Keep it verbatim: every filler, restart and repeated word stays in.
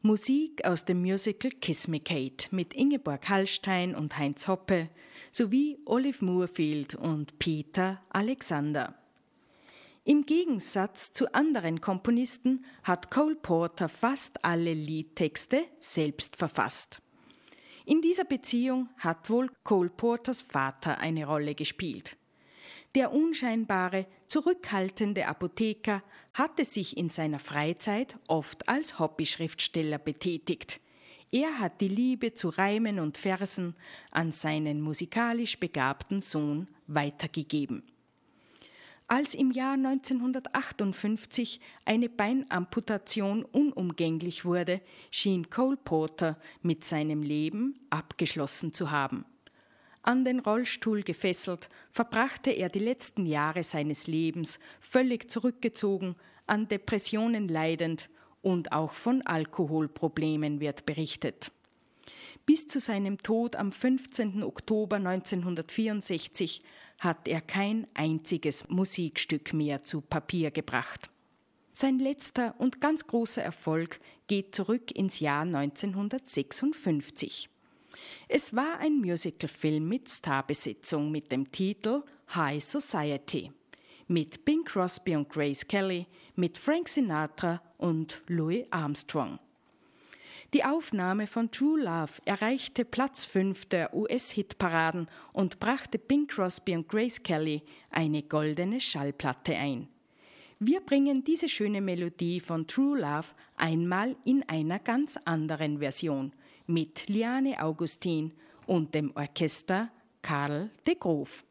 Musik aus dem Musical Kiss Me Kate mit Ingeborg Hallstein und Heinz Hoppe sowie Olive Moorfield und Peter Alexander. Im Gegensatz zu anderen Komponisten hat Cole Porter fast alle Liedtexte selbst verfasst. In dieser Beziehung hat wohl Cole Porters Vater eine Rolle gespielt. Der unscheinbare, zurückhaltende Apotheker hatte sich in seiner Freizeit oft als Hobbyschriftsteller betätigt. Er hat die Liebe zu Reimen und Versen an seinen musikalisch begabten Sohn weitergegeben. Als im Jahr neunzehnhundertachtundfünfzig eine Beinamputation unumgänglich wurde, schien Cole Porter mit seinem Leben abgeschlossen zu haben. An den Rollstuhl gefesselt, verbrachte er die letzten Jahre seines Lebens völlig zurückgezogen, an Depressionen leidend, und auch von Alkoholproblemen wird berichtet. Bis zu seinem Tod am fünfzehnten Oktober neunzehnhundertvierundsechzig hat er kein einziges Musikstück mehr zu Papier gebracht. Sein letzter und ganz großer Erfolg geht zurück ins Jahr neunzehnhundertsechsundfünfzig. Es war ein Musicalfilm mit Starbesetzung mit dem Titel High Society, mit Bing Crosby und Grace Kelly, mit Frank Sinatra und Louis Armstrong. Die Aufnahme von True Love erreichte Platz fünf der U S-Hitparaden und brachte Bing Crosby und Grace Kelly eine goldene Schallplatte ein. Wir bringen diese schöne Melodie von True Love einmal in einer ganz anderen Version mit Liane Augustin und dem Orchester Karl de Groof.